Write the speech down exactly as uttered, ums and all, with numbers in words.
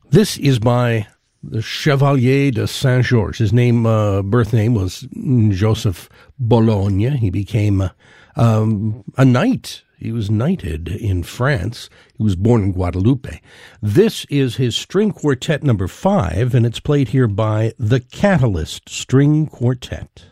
This is by the Chevalier de Saint-Georges. His name, uh, birth name was Joseph Bologne. He became uh, um, a knight. He was knighted in France. He was born in Guadeloupe. This is his string quartet number five, and it's played here by the Catalyst String Quartet.